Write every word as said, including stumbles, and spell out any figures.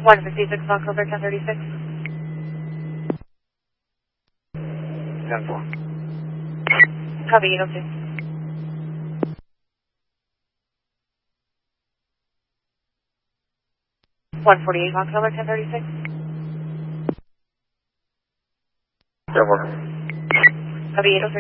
one fifty-six October ten thirty-six. ten four. Copy, eight oh two. one forty-eight October ten thirty-six. ten four. Copy, eight oh three.